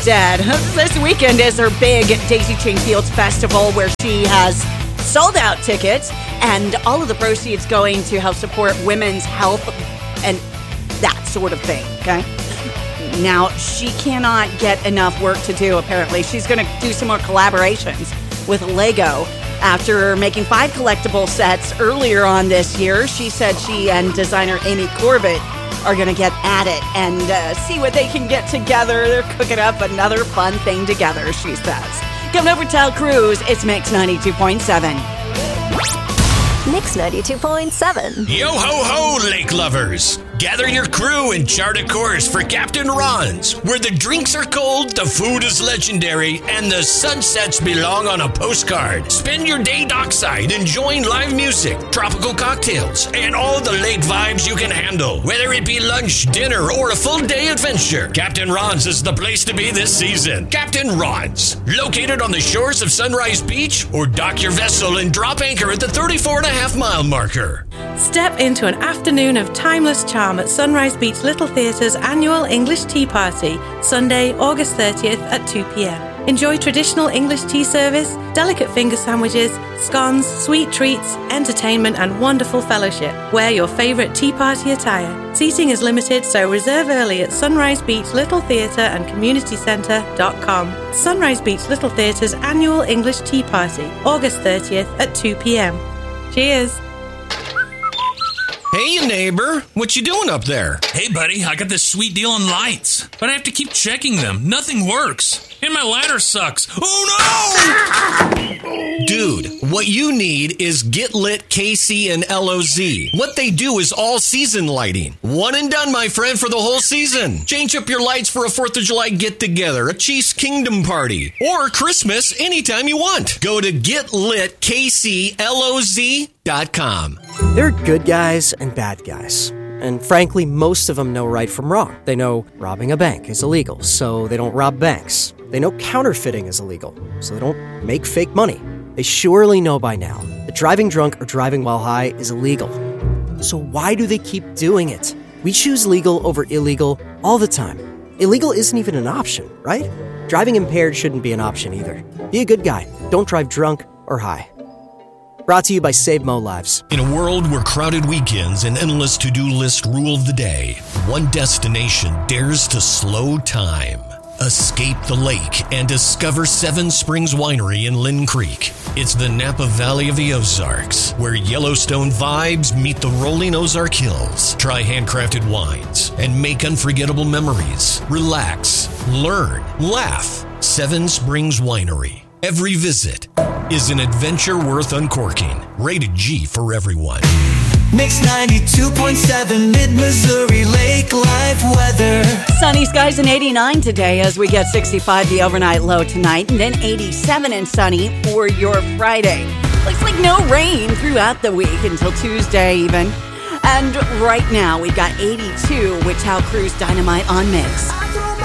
instead. This weekend is her big Daisy Chain Fields Festival where she has sold out tickets, and all of the proceeds going to help support women's health and that sort of thing, okay? Now, she cannot get enough work to do, apparently. She's going to do some more collaborations with Lego. After making 5 collectible sets earlier on this year, she said she and designer Amy Corbett are going to get at it and see what they can get together. They're cooking up another fun thing together, she says. Coming over to Al Cruz, it's Mix 92.7. Mix 92.7. Yo ho ho, lake lovers! Gather your crew and chart a course for Captain Ron's, where the drinks are cold, the food is legendary, and the sunsets belong on a postcard. Spend your day dockside enjoying live music, tropical cocktails, and all the lake vibes you can handle. Whether it be lunch, dinner, or a full day adventure, Captain Ron's is the place to be this season. Captain Ron's, located on the shores of Sunrise Beach, or dock your vessel and drop anchor at the 34.5-mile marker. Step into an afternoon of timeless charm at Sunrise Beach Little Theatre's annual English Tea Party, Sunday, August 30th at 2 p.m. Enjoy traditional English tea service, delicate finger sandwiches, scones, sweet treats, entertainment, and wonderful fellowship. Wear your favorite tea party attire. Seating is limited, so reserve early at Sunrise Beach Little Theatre and CommunityCentre.com. Sunrise Beach Little Theatre's annual English Tea Party, August 30th at 2 p.m. Cheers! Hey, neighbor, what you doing up there? Hey, buddy, I got this sweet deal on lights, but I have to keep checking them. Nothing works. And my ladder sucks. Oh, no! Dude, what you need is Get Lit KC and LOZ. What they do is all-season lighting. One and done, my friend, for the whole season. Change up your lights for a 4th of July get-together, a Chiefs Kingdom party, or Christmas anytime you want. Go to GetLitKCLOZ.com. There are good guys and bad guys. And frankly, most of them know right from wrong. They know robbing a bank is illegal, so they don't rob banks. They know counterfeiting is illegal, so they don't make fake money. They surely know by now that driving drunk or driving while high is illegal. So why do they keep doing it? We choose legal over illegal all the time. Illegal isn't even an option, right? Driving impaired shouldn't be an option either. Be a good guy. Don't drive drunk or high. Brought to you by Save Mo Lives. In a world where crowded weekends and endless to-do list rule the day, one destination dares to slow time. Escape the lake and discover Seven Springs Winery in Lynn Creek. It's the Napa Valley of the Ozarks, where Yellowstone vibes meet the rolling Ozark Hills. Try handcrafted wines and make unforgettable memories. Relax, learn, laugh. Seven Springs Winery. Every visit is an adventure worth uncorking. Rated G for everyone. Mix 92.7 Mid-Missouri Lake Life weather. Sunny skies and 89 today as we get 65 the overnight low tonight, and then 87 and sunny for your Friday. Looks like no rain throughout the week until Tuesday even. And right now we've got 82 with Al Cruz Dynamite on Mix.